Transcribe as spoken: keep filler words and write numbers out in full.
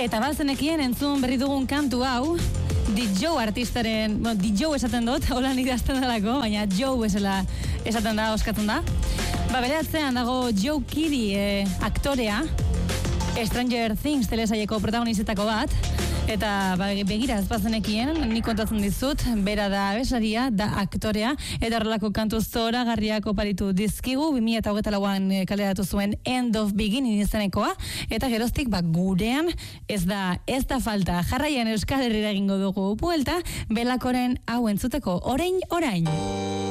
Eta bazenekien entzun berri dugun kantu hau, Di Joe artistaren, bueno, Di Joe esaten dut, holan idazten dalako, baina Joe esela esaten da, oskatzen da. Ba, bere atzean dago Joe Keery eh, aktorea, Stranger Things telesaieko protagonistetako bat, eta ba, begira ez bazenekien, nik kontatzen dizut, bera da abeslaria, da aktorea, eta horrelako kantu zoragarriak oparitu dizkigu, bi mila hogeita lauan kaleratu zuen End of Beginning izenekoa, eta geroztik ba, gurean ez da, ez da falta, jarraian Euskal Herrira egingo dugu buelta, Belakoren hau entzuteko, orain, orain.